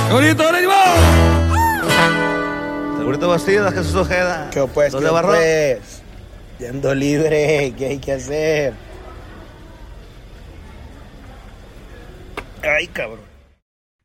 ¡Qué bonito, ánimo! Segurito Bastidas, Jesús Ojeda. ¿Qué pues? ¿Dónde barro? Yendo libre, ¿qué hay que hacer? Ay, cabrón.